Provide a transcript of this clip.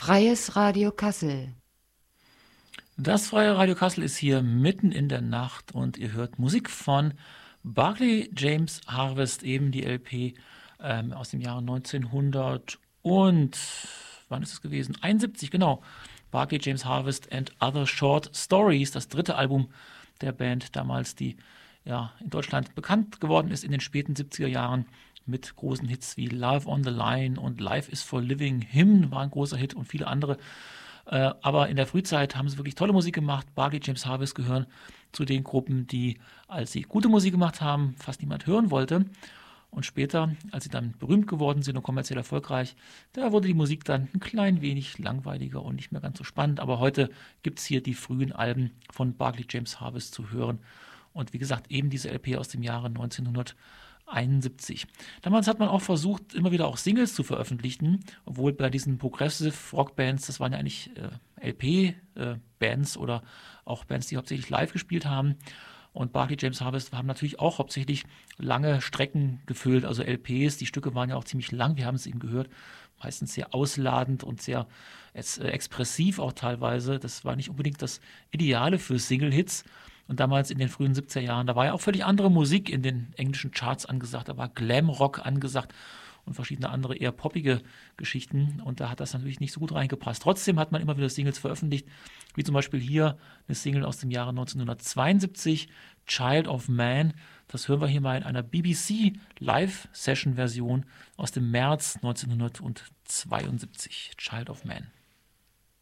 Freies Radio Kassel. Das Freie Radio Kassel ist hier mitten in der Nacht und ihr hört Musik von Barclay James Harvest, eben die LP aus dem Jahre 1900 und wann ist es gewesen? 71, genau. Barclay James Harvest and Other Short Stories, das dritte Album der Band damals, die ja in Deutschland bekannt geworden ist in den späten 70er Jahren mit großen Hits wie Love on the Line und Life is for Living. Hymn war ein großer Hit und viele andere. Aber in der Frühzeit haben sie wirklich tolle Musik gemacht. Barclay James Harvest gehören zu den Gruppen, die, als sie gute Musik gemacht haben, fast niemand hören wollte. Und später, als sie dann berühmt geworden sind und kommerziell erfolgreich, da wurde die Musik dann ein klein wenig langweiliger und nicht mehr ganz so spannend. Aber heute gibt es hier die frühen Alben von Barclay James Harvest zu hören. Und wie gesagt, eben diese LP aus dem Jahre 1971. Damals hat man auch versucht, immer wieder auch Singles zu veröffentlichen, obwohl bei diesen Progressive Rock Bands, das waren ja eigentlich LP-Bands oder auch Bands, die hauptsächlich live gespielt haben. Und Barclay James Harvest haben natürlich auch hauptsächlich lange Strecken gefüllt, also LPs. Die Stücke waren ja auch ziemlich lang, wir haben es eben gehört, meistens sehr ausladend und sehr expressiv auch teilweise. Das war nicht unbedingt das Ideale für Single-Hits. Und damals in den frühen 70er Jahren, da war ja auch völlig andere Musik in den englischen Charts angesagt. Da war Glam-Rock angesagt und verschiedene andere eher poppige Geschichten. Und da hat das natürlich nicht so gut reingepasst. Trotzdem hat man immer wieder Singles veröffentlicht, wie zum Beispiel hier eine Single aus dem Jahre 1972, Child of Man. Das hören wir hier mal in einer BBC Live-Session-Version aus dem März 1972, Child of Man.